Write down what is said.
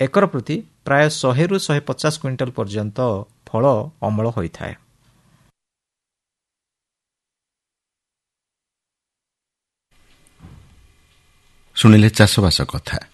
Acre ପ୍ରତି ପ୍ରାୟ 100ରୁ 150 quintal ପର୍ଯ୍ୟନ୍ତ ଫଳ ଅମଳ ହୋଇଥାଏ। ଶୁଣିଲେ ଚାଷବାସ କଥା।